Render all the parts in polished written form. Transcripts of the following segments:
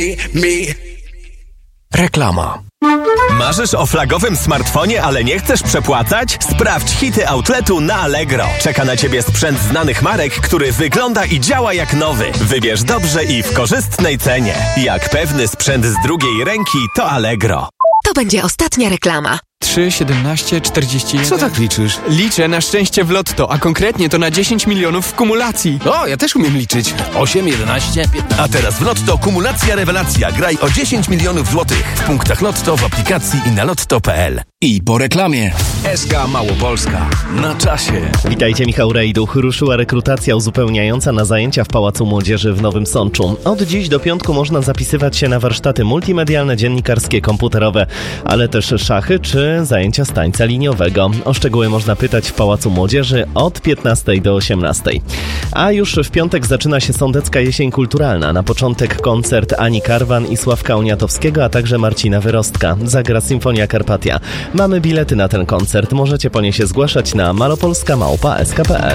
Reklama. Marzysz o flagowym smartfonie, ale nie chcesz przepłacać? Sprawdź hity outletu na Allegro. Czeka na Ciebie sprzęt znanych marek, który wygląda i działa jak nowy. Wybierz dobrze i w korzystnej cenie. Jak pewny sprzęt z drugiej ręki, to Allegro. To będzie ostatnia reklama. 3, 17, 41. Co tak liczysz? Liczę na szczęście w lotto, a konkretnie to na 10 milionów w kumulacji. O, ja też umiem liczyć. 8, 11, 15. A teraz w Lotto kumulacja rewelacja. Graj o 10 milionów złotych w punktach Lotto, w aplikacji i na lotto.pl. I po reklamie. SK Małopolska. Na czasie. Witajcie, Michał Rejduch. Ruszyła rekrutacja uzupełniająca na zajęcia w Pałacu Młodzieży w Nowym Sączu. Od dziś do piątku można zapisywać się na warsztaty multimedialne, dziennikarskie, komputerowe, ale też szachy czy zajęcia z tańca liniowego. O szczegóły można pytać w Pałacu Młodzieży od 15 do 18. A już w piątek zaczyna się Sądecka Jesień Kulturalna. Na początek koncert Ani Karwan i Sławka Uniatowskiego, a także Marcina Wyrostka. Zagra Symfonia Karpatia. Mamy bilety na ten koncert. Możecie po nie się zgłaszać na malopolska@sk.pl.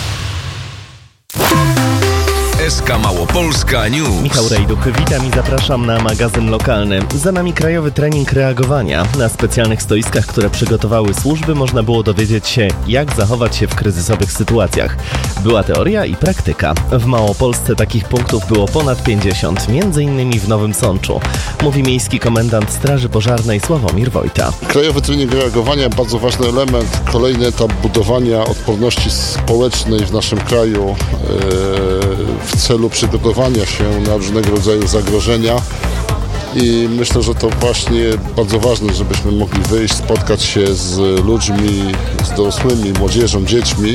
SK Małopolska News. Michał Rejduch, witam i zapraszam na magazyn lokalny. Za nami krajowy trening reagowania. Na specjalnych stoiskach, które przygotowały służby, można było dowiedzieć się, jak zachować się w kryzysowych sytuacjach. Była teoria i praktyka. W Małopolsce takich punktów było ponad 50, m.in. w Nowym Sączu. Mówi miejski komendant Straży Pożarnej Sławomir Wojta. Krajowy trening reagowania, bardzo ważny element, kolejny etap budowania odporności społecznej w naszym kraju w celu przygotowania się na różnego rodzaju zagrożenia i myślę, że to właśnie bardzo ważne, żebyśmy mogli wyjść, spotkać się z ludźmi, z dorosłymi, młodzieżą, dziećmi,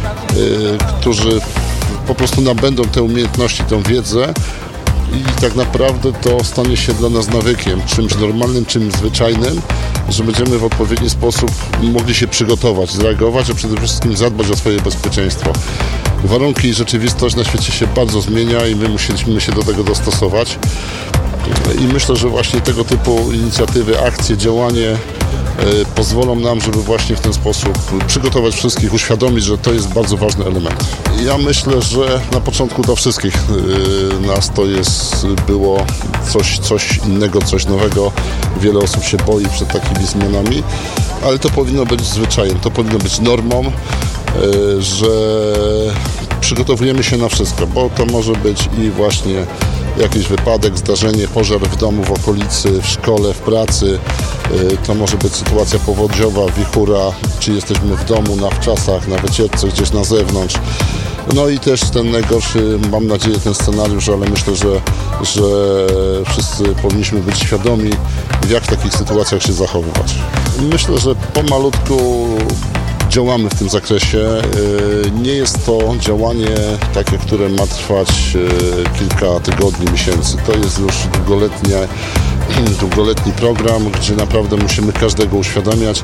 którzy po prostu nabędą te umiejętności, tę wiedzę i tak naprawdę to stanie się dla nas nawykiem, czymś normalnym, czymś zwyczajnym, że będziemy w odpowiedni sposób mogli się przygotować, zreagować, a przede wszystkim zadbać o swoje bezpieczeństwo. Warunki i rzeczywistość na świecie się bardzo zmienia i my musimy się do tego dostosować. I myślę, że właśnie tego typu inicjatywy, akcje, działanie pozwolą nam, żeby właśnie w ten sposób przygotować wszystkich, uświadomić, że to jest bardzo ważny element. Ja myślę, że na początku dla wszystkich nas to było coś innego, coś nowego. Wiele osób się boi przed takimi zmianami, ale to powinno być zwyczajem, to powinno być normą, że przygotowujemy się na wszystko, bo to może być i właśnie jakiś wypadek, zdarzenie, pożar w domu, w okolicy, w szkole, w pracy. To może być sytuacja powodziowa, wichura, czy jesteśmy w domu, na wczasach, na wycieczce, gdzieś na zewnątrz. No i też ten najgorszy, mam nadzieję, ten scenariusz, ale myślę, że wszyscy powinniśmy być świadomi, jak w takich sytuacjach się zachowywać. Myślę, że pomalutku działamy w tym zakresie. Nie jest to działanie takie, które ma trwać kilka tygodni, miesięcy. To jest już długoletni program, gdzie naprawdę musimy każdego uświadamiać.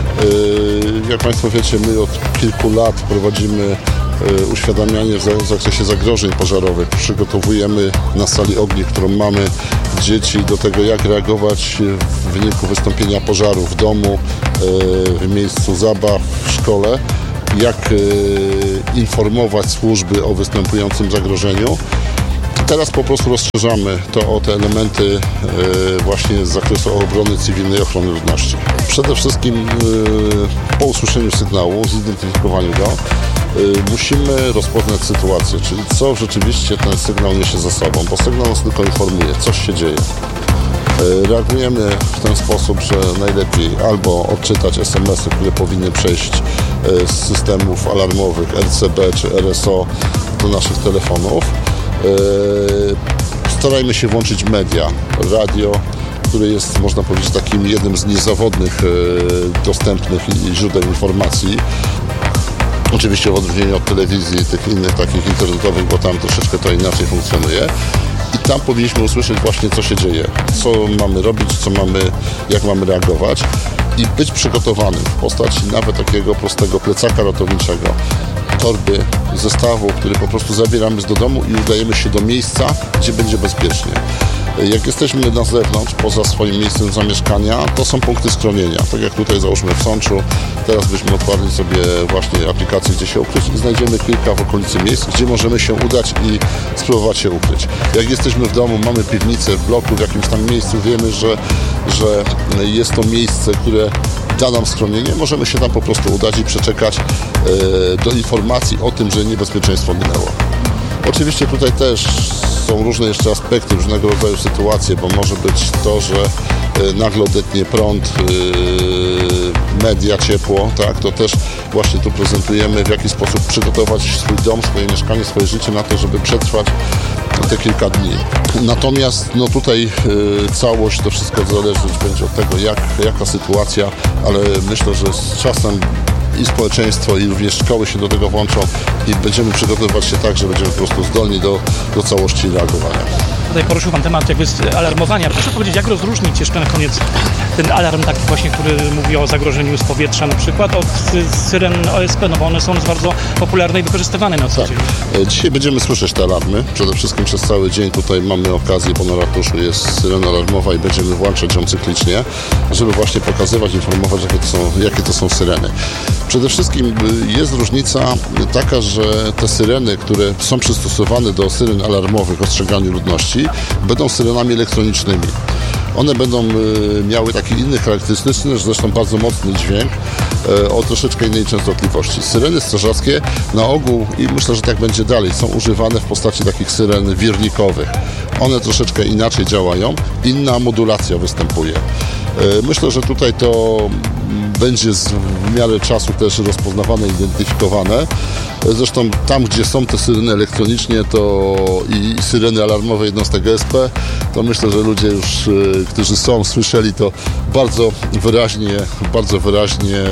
Jak Państwo wiecie, my od kilku lat prowadzimy uświadamianie w zakresie zagrożeń pożarowych. Przygotowujemy na sali ogniw, którą mamy, dzieci do tego, jak reagować w wyniku wystąpienia pożaru w domu, w miejscu zabaw, w szkole, jak informować służby o występującym zagrożeniu. Teraz po prostu rozszerzamy to o te elementy właśnie z zakresu obrony cywilnej, ochrony ludności. Przede wszystkim po usłyszeniu sygnału, zidentyfikowaniu go, musimy rozpoznać sytuację, czyli co rzeczywiście ten sygnał niesie ze sobą, bo sygnał nas tylko informuje, coś się dzieje. Reagujemy w ten sposób, że najlepiej albo odczytać SMS-y, które powinny przejść z systemów alarmowych RCB czy RSO do naszych telefonów. Starajmy się włączyć media, radio, który jest, można powiedzieć, takim jednym z niezawodnych dostępnych źródeł informacji. Oczywiście w odróżnieniu od telewizji, tych innych takich internetowych, bo tam troszeczkę to inaczej funkcjonuje. I tam powinniśmy usłyszeć właśnie, co się dzieje, co mamy robić, jak mamy reagować i być przygotowanym w postaci nawet takiego prostego plecaka ratowniczego, torby, zestawu, który po prostu zabieramy do domu i udajemy się do miejsca, gdzie będzie bezpiecznie. Jak jesteśmy na zewnątrz, poza swoim miejscem zamieszkania, to są punkty schronienia. Tak jak tutaj załóżmy w Sączu, teraz byśmy odpalili sobie właśnie aplikację, gdzie się ukryć i znajdziemy kilka w okolicy miejsc, gdzie możemy się udać i spróbować się ukryć. Jak jesteśmy w domu, mamy piwnicę w bloku, w jakimś tam miejscu, wiemy, że jest to miejsce, które da nam schronienie, możemy się tam po prostu udać i przeczekać do informacji o tym, że niebezpieczeństwo minęło. Oczywiście tutaj też są różne jeszcze aspekty, różnego rodzaju sytuacje, bo może być to, że nagle odetnie prąd, media, ciepło, tak, to też właśnie tu prezentujemy, w jaki sposób przygotować swój dom, swoje mieszkanie, swoje życie na to, żeby przetrwać te kilka dni. Natomiast no tutaj całość, to wszystko zależeć będzie od tego, jaka sytuacja, ale myślę, że z czasem i społeczeństwo, i również szkoły się do tego włączą i będziemy przygotowywać się tak, że będziemy po prostu zdolni do całości reagowania. Tutaj poruszył Pan temat jakby alarmowania. Proszę powiedzieć, jak rozróżnić jeszcze na koniec ten alarm taki właśnie, który mówi o zagrożeniu z powietrza na przykład od syren OSP, no bo one są bardzo popularne i wykorzystywane na co dzień. Dzisiaj będziemy słyszeć te alarmy. Przede wszystkim przez cały dzień tutaj mamy okazję, bo na ratuszu jest syrena alarmowa i będziemy włączać ją cyklicznie, żeby właśnie pokazywać, informować, jakie to są syreny. Przede wszystkim jest różnica taka, że te syreny, które są przystosowane do syren alarmowych ostrzegania ludności, będą syrenami elektronicznymi. One będą miały taki inny charakterystyczny, zresztą bardzo mocny dźwięk o troszeczkę innej częstotliwości. Syreny strażackie na ogół, i myślę, że tak będzie dalej, są używane w postaci takich syren wirnikowych. One troszeczkę inaczej działają, inna modulacja występuje. Myślę, że tutaj to będzie w miarę czasu też rozpoznawane, identyfikowane. Zresztą tam, gdzie są te syreny elektronicznie i syreny alarmowe jednostek OSP, to myślę, że ludzie już, którzy słyszeli to bardzo wyraźnie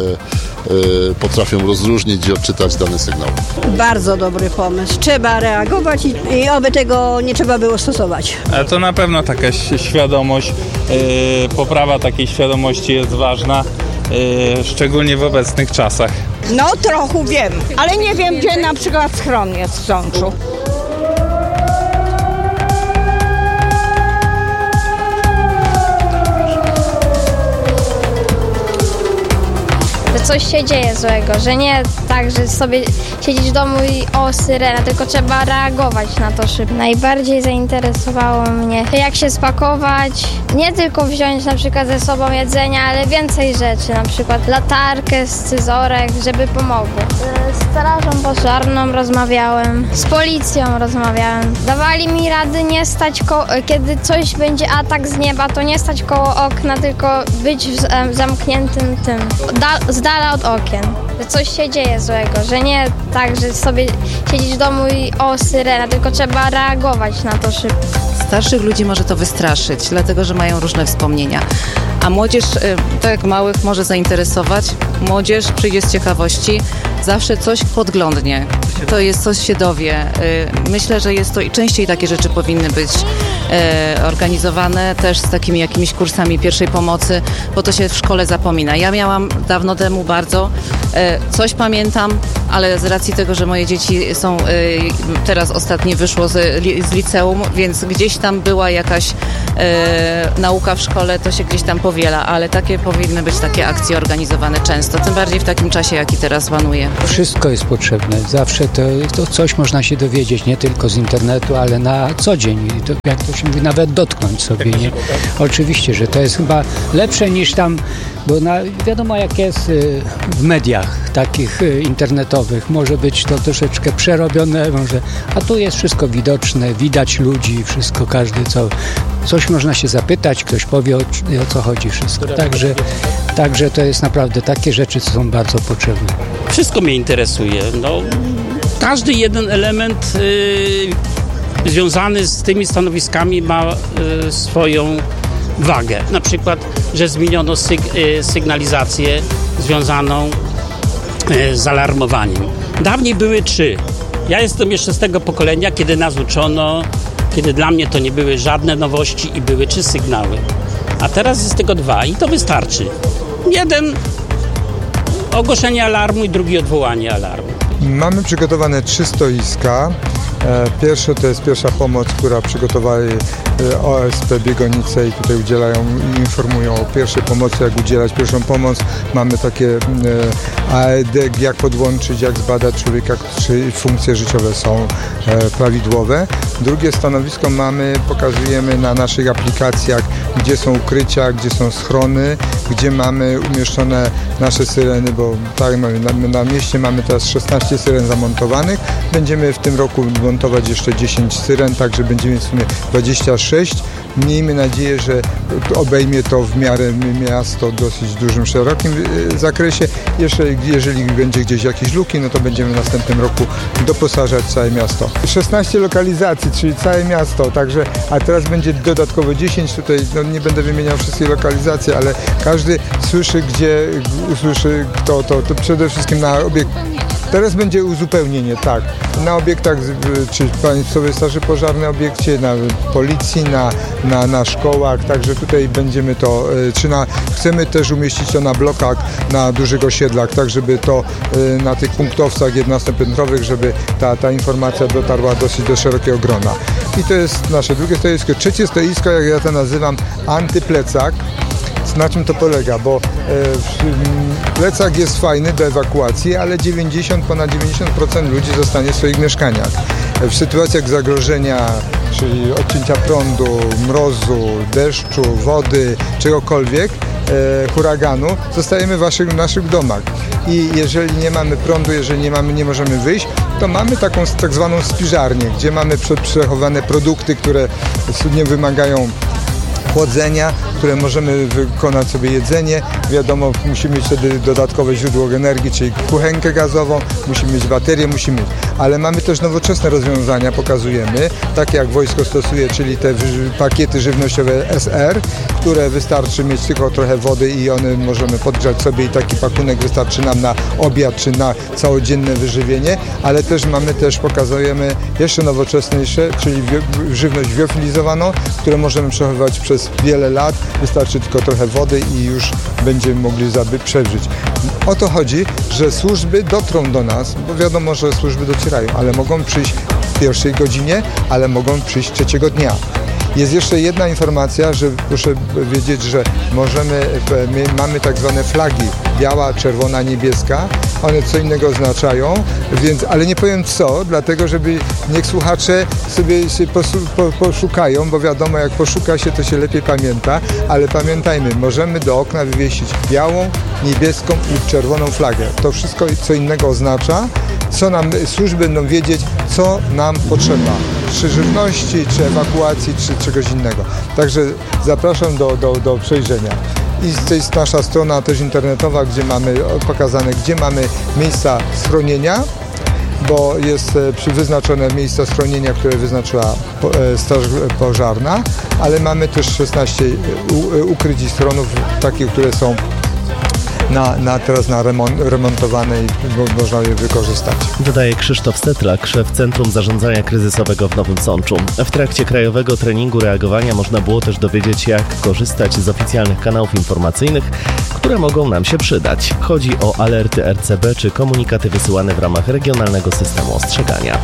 potrafią rozróżnić i odczytać dany sygnał. Bardzo dobry pomysł. Trzeba reagować i oby tego nie trzeba było stosować. To na pewno taka świadomość, poprawa takiej świadomości jest ważna, szczególnie w obecnych czasach. No trochę wiem, ale nie wiem, gdzie na przykład schron jest w Sączu. Coś się dzieje złego, że nie tak, że sobie siedzieć w domu i syrena, tylko trzeba reagować na to szybko. Najbardziej zainteresowało mnie, jak się spakować, nie tylko wziąć na przykład ze sobą jedzenia, ale więcej rzeczy, na przykład latarkę, scyzorek, żeby pomogło. Z strażą pożarną rozmawiałem, z policją rozmawiałem. Dawali mi rady nie stać, kiedy coś będzie atak z nieba, to nie stać koło okna, tylko być w zamkniętym tym, z dala od okien. Że coś się dzieje złego, że nie tak, że sobie siedzieć w domu i syrena, tylko trzeba reagować na to szybko. Starszych ludzi może to wystraszyć, dlatego że mają różne wspomnienia. A młodzież, tak jak małych, może zainteresować. Młodzież przyjdzie z ciekawości, zawsze coś podglądnie. To jest, coś się dowie. Myślę, że jest to i częściej takie rzeczy powinny być organizowane też z takimi jakimiś kursami pierwszej pomocy, bo to się w szkole zapomina. Ja miałam dawno temu bardzo, coś pamiętam, ale z racji tego, że moje dzieci są, teraz ostatnio wyszło z liceum, więc gdzieś tam była jakaś nauka w szkole, to się gdzieś tam powiela, ale takie powinny być takie akcje organizowane często, tym bardziej w takim czasie, jaki teraz panuje. Wszystko jest potrzebne, zawsze to coś można się dowiedzieć, nie tylko z internetu, ale na co dzień, to, jak to się mówi, nawet dotknąć sobie, nie? Oczywiście, że to jest chyba lepsze niż tam, bo wiadomo jak jest w mediach takich internetowych, może być to troszeczkę przerobione, a tu jest wszystko widoczne, widać ludzi, wszystko, każdy coś można się zapytać, ktoś powie o co chodzi, wszystko. Także to jest naprawdę takie rzeczy, co są bardzo potrzebne. Wszystko mnie interesuje. No, każdy jeden element związany z tymi stanowiskami ma swoją wagę. Na przykład, że zmieniono sygnalizację związaną z alarmowaniem. Dawniej były 3. Ja jestem jeszcze z tego pokolenia, kiedy nas uczono, kiedy dla mnie to nie były żadne nowości i były 3 sygnały. A teraz jest tylko 2 i to wystarczy. Jeden ogłoszenie alarmu i drugi odwołanie alarmu. Mamy przygotowane 3 stoiska. Pierwsze to jest pierwsza pomoc, która przygotowali OSP Biegonice i tutaj udzielają i informują o pierwszej pomocy, jak udzielać pierwszą pomoc. Mamy takie AED, jak podłączyć, jak zbadać człowieka, czy funkcje życiowe są prawidłowe. Drugie stanowisko pokazujemy na naszych aplikacjach, gdzie są ukrycia, gdzie są schrony, gdzie mamy umieszczone nasze syreny, bo tak na mieście mamy teraz 16 syren zamontowanych. Będziemy w tym roku montować jeszcze 10 syren, także będziemy w sumie 26. Miejmy nadzieję, że obejmie to w miarę miasto w dosyć dużym, szerokim zakresie. Jeżeli będzie gdzieś jakieś luki, no to będziemy w następnym roku doposażać całe miasto. 16 lokalizacji, czyli całe miasto, także, a teraz będzie dodatkowo 10, tutaj nie będę wymieniał wszystkich lokalizacji, ale każdy słyszy, gdzie usłyszy to przede wszystkim na obiekt. Teraz będzie uzupełnienie, tak, na obiektach, czy Państwowej Straży Pożarnej obiekcie, na policji, na szkołach, także tutaj będziemy to, chcemy też umieścić to na blokach, na dużych osiedlach, tak żeby to na tych punktowcach 11-piętrowych, żeby ta informacja dotarła dosyć do szerokiego grona. I to jest nasze drugie stoisko. Trzecie stoisko, jak ja to nazywam, antyplecak. Na czym to polega? Bo plecak jest fajny do ewakuacji, ale ponad 90% ludzi zostanie w swoich mieszkaniach. W sytuacjach zagrożenia, czyli odcięcia prądu, mrozu, deszczu, wody, czegokolwiek, huraganu, zostajemy w naszych domach. I jeżeli nie mamy prądu, jeżeli nie możemy wyjść, to mamy taką tak zwaną spiżarnię, gdzie mamy przechowane produkty, które nie wymagają chłodzenia, które możemy wykonać sobie jedzenie. Wiadomo, musimy mieć wtedy dodatkowe źródło energii, czyli kuchenkę gazową, musimy mieć baterię, ale mamy też nowoczesne rozwiązania, pokazujemy, takie jak wojsko stosuje, czyli te pakiety żywnościowe SR, które wystarczy mieć tylko trochę wody i one możemy podgrzać sobie i taki pakunek wystarczy nam na obiad czy na całodzienne wyżywienie, ale pokazujemy jeszcze nowoczesniejsze, czyli żywność biofilizowaną, którą możemy przechowywać przez wiele lat, wystarczy tylko trochę wody i już będziemy mogli przeżyć. O to chodzi, że służby dotrą do nas, bo wiadomo, że służby docierają, ale mogą przyjść w pierwszej godzinie, ale mogą przyjść trzeciego dnia. Jest jeszcze jedna informacja, że proszę wiedzieć, że mamy tak zwane flagi, biała, czerwona, niebieska. One co innego oznaczają, ale nie powiem co, dlatego żeby niech słuchacze sobie się poszukają, bo wiadomo, jak poszuka się, to się lepiej pamięta, ale pamiętajmy, możemy do okna wywiesić białą, niebieską lub czerwoną flagę. To wszystko co innego oznacza, co nam służby będą wiedzieć, co nam potrzeba. Czy żywności, czy ewakuacji, czy czegoś innego. Także zapraszam do przejrzenia. I to jest nasza strona też internetowa, gdzie mamy pokazane, gdzie mamy miejsca schronienia, bo jest wyznaczone miejsca schronienia, które wyznaczyła Straż Pożarna, ale mamy też 16 ukryć i schronów, takich, które są teraz remontowane i można je wykorzystać. Dodaje Krzysztof Setlak, szef Centrum Zarządzania Kryzysowego w Nowym Sączu. W trakcie krajowego treningu reagowania można było też dowiedzieć się, jak korzystać z oficjalnych kanałów informacyjnych, które mogą nam się przydać. Chodzi o alerty RCB czy komunikaty wysyłane w ramach regionalnego systemu ostrzegania.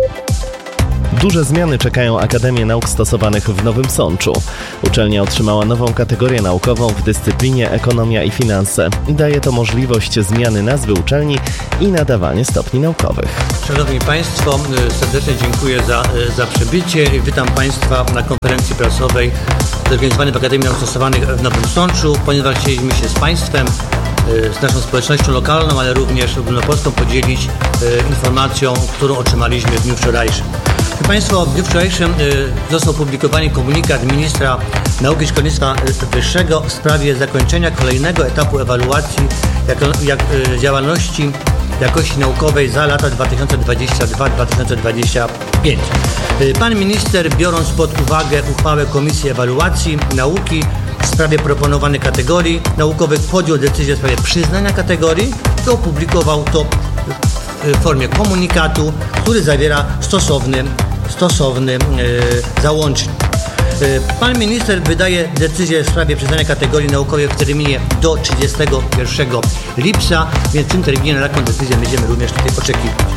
Duże zmiany czekają Akademię Nauk Stosowanych w Nowym Sączu. Uczelnia otrzymała nową kategorię naukową w dyscyplinie Ekonomia i Finanse. Daje to możliwość zmiany nazwy uczelni i nadawanie stopni naukowych. Szanowni Państwo, serdecznie dziękuję za przybycie. Witam Państwa na konferencji prasowej zorganizowanej w Akademii Nauk Stosowanych w Nowym Sączu, ponieważ chcieliśmy się z Państwem, z naszą społecznością lokalną, ale również ogólnopolską podzielić informacją, którą otrzymaliśmy w dniu wczorajszym. Proszę Państwa, w dniu wczorajszym został opublikowany komunikat Ministra Nauki i Szkolnictwa Wyższego w sprawie zakończenia kolejnego etapu ewaluacji działalności jakości naukowej za lata 2022-2025. Pan minister, biorąc pod uwagę uchwałę Komisji Ewaluacji Nauki w sprawie proponowanych kategorii naukowych, podjął decyzję w sprawie przyznania kategorii i opublikował to w formie komunikatu, który zawiera stosowny załącznik. Pan minister wydaje decyzję w sprawie przyznania kategorii naukowej w terminie do 31 lipca, więc w tym terminie na taką decyzję będziemy również tutaj oczekiwać.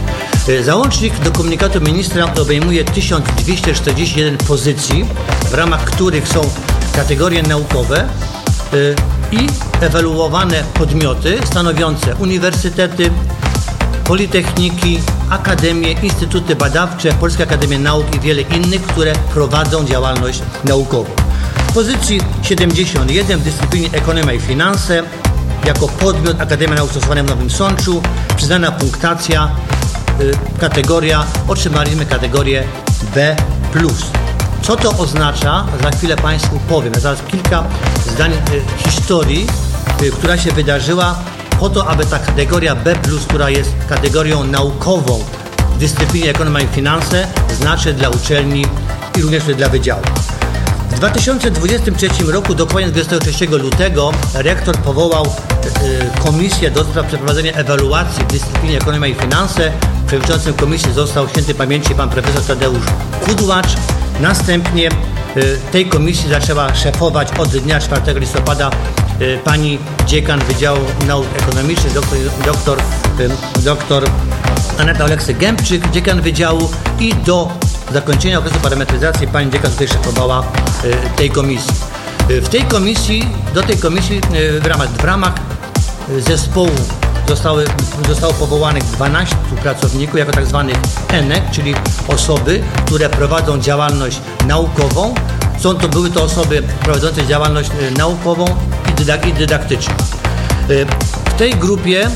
Załącznik do komunikatu ministra obejmuje 1241 pozycji, w ramach których są kategorie naukowe i ewaluowane podmioty stanowiące uniwersytety, politechniki, akademie, instytuty badawcze, Polska Akademia Nauk i wiele innych, które prowadzą działalność naukową. W pozycji 71 w dyscyplinie Ekonomia i Finanse jako podmiot Akademia Nauk Stosowanych w Nowym Sączu przyznana punktacja, kategoria, otrzymaliśmy kategorię B+. Co to oznacza? Za chwilę Państwu powiem. Zaraz kilka zdań historii, która się wydarzyła po to, aby ta kategoria B+, która jest kategorią naukową w dyscyplinie Ekonomia i Finanse, znaczy dla uczelni i również dla wydziału. W 2023 roku, dokładnie 23 lutego, rektor powołał komisję do spraw przeprowadzenia ewaluacji w dyscyplinie Ekonomia i Finanse. Przewodniczącym komisji został świętej pamięci pan profesor Tadeusz Kudłacz. Następnie tej komisji zaczęła szefować od dnia 4 listopada pani dziekan Wydziału Nauk Ekonomicznych, doktor Aneta Oleksy-Gębczyk, dziekan wydziału, i do zakończenia okresu parametryzacji pani dziekan tutaj szefowała tej komisji. Do tej komisji w ramach zespołu zostało powołanych 12 pracowników jako tak zwanych ENEK, czyli osoby, które prowadzą działalność naukową. Były to osoby prowadzące działalność naukową i dydaktyczną. W tej grupie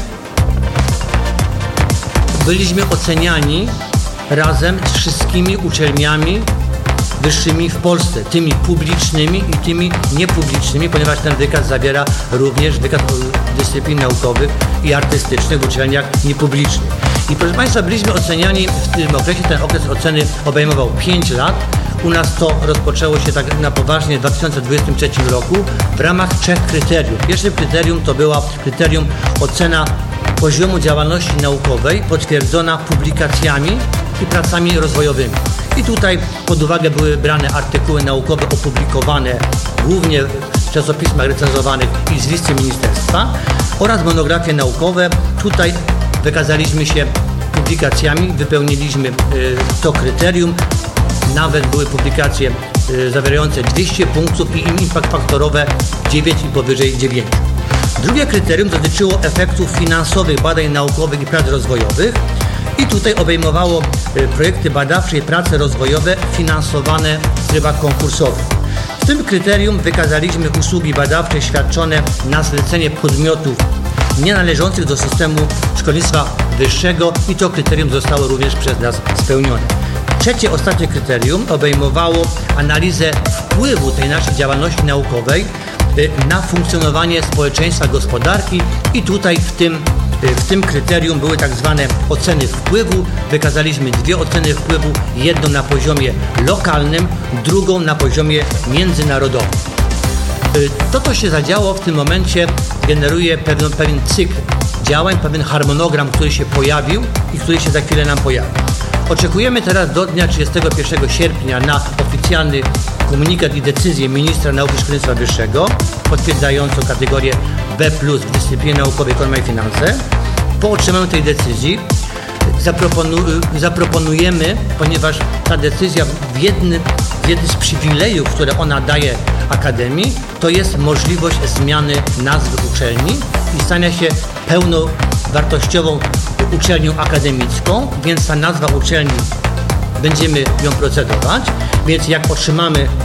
byliśmy oceniani razem z wszystkimi uczelniami wyższymi w Polsce, tymi publicznymi i tymi niepublicznymi, ponieważ ten wykaz zawiera również wykaz dyscyplin naukowych i artystycznych w uczelniach niepublicznych. I proszę Państwa, byliśmy oceniani w tym okresie, ten okres oceny obejmował 5 lat. U nas to rozpoczęło się tak na poważnie w 2023 roku w ramach 3 kryteriów. Pierwszym kryterium to była kryterium ocena poziomu działalności naukowej potwierdzona publikacjami i pracami rozwojowymi. I tutaj pod uwagę były brane artykuły naukowe opublikowane głównie w czasopismach recenzowanych i z listy ministerstwa oraz monografie naukowe. Tutaj wykazaliśmy się publikacjami, wypełniliśmy to kryterium. Nawet były publikacje zawierające 200 punktów i impact faktorowe 9 i powyżej 9. Drugie kryterium dotyczyło efektów finansowych badań naukowych i prac rozwojowych i tutaj obejmowało projekty badawcze i prace rozwojowe finansowane w trybach konkursowych. W tym kryterium wykazaliśmy usługi badawcze świadczone na zlecenie podmiotów nienależących do systemu szkolnictwa wyższego i to kryterium zostało również przez nas spełnione. Trzecie, ostatnie kryterium obejmowało analizę wpływu tej naszej działalności naukowej na funkcjonowanie społeczeństwa, gospodarki i tutaj w tym kryterium były tak zwane oceny wpływu. Wykazaliśmy 2 oceny wpływu, jedną na poziomie lokalnym, drugą na poziomie międzynarodowym. To, co się zadziało w tym momencie, generuje pewien cykl działań, pewien harmonogram, który się pojawił i który się za chwilę nam pojawi. Oczekujemy teraz do dnia 31 sierpnia na oficjalny komunikat i decyzję ministra nauki i szkolnictwa wyższego potwierdzającą kategorię B+ w dyscyplinie naukowej Ekonomia i Finanse. Po otrzymaniu tej decyzji zaproponujemy, ponieważ ta decyzja w jednym z przywilejów, które ona daje Akademii, to jest możliwość zmiany nazwy uczelni i stania się pełnowartościową uczelnią akademicką, więc ta nazwa uczelni będziemy ją procedować, więc jak otrzymamy